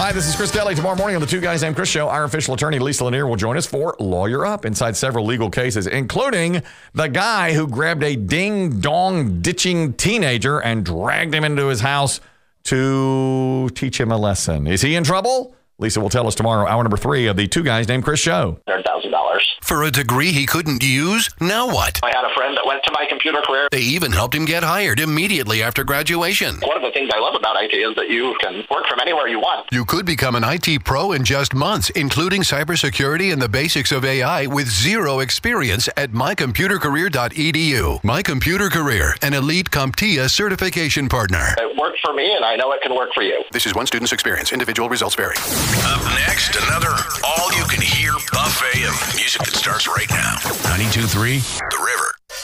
Hi, this is Chris Kelly. Tomorrow morning on the Two Guys Named Chris show, our official attorney, Lisa Lanier, will join us for Lawyer Up inside several legal cases, including the guy who grabbed a ding-dong ditching teenager and dragged him into his house to teach him a lesson. Is he in trouble? Lisa will tell us tomorrow, hour number 3 of the Two Guys Named Chris show. $100,000. For a degree he couldn't use? Now what? I had a friend that went to My Computer Career. They even helped him get hired immediately after graduation. One of the things I love about IT is that you can work from anywhere you want. You could become an IT pro in just months, including cybersecurity and the basics of AI with zero experience at mycomputercareer.edu. My Computer Career, an elite CompTIA certification partner. It worked for me, and I know it can work for you. This is one student's experience. Individual results vary. Up next, another all-you-can-hear buffet of music that starts right now. 92.3 The River.